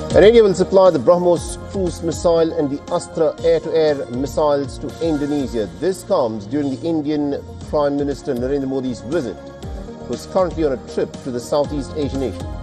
And India will supply the BrahMos cruise missile and the Astra air-to-air missiles to Indonesia. This comes during the Indian Prime Minister Narendra Modi's visit, who is currently on a trip to the Southeast Asian nation.